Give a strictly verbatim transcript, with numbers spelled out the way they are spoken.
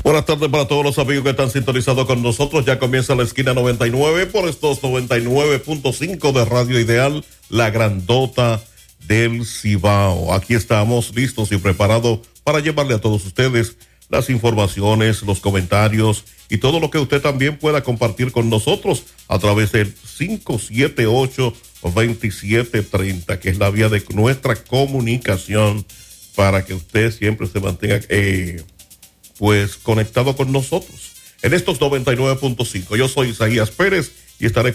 Buenas tardes para todos los amigos que están sintonizados con nosotros. Ya comienza la esquina noventa y nueve por estos noventa y nueve punto cinco de Radio Ideal, la grandota del Cibao. Aquí estamos listos y preparados para llevarle a todos ustedes las informaciones, los comentarios y todo lo que usted también pueda compartir con nosotros a través del cinco siete ocho, dos siete tres cero, que es la vía de nuestra comunicación para que usted siempre se mantenga eh, pues conectado con nosotros en estos noventa y nueve punto cinco. Yo soy Isaías Pérez y estaré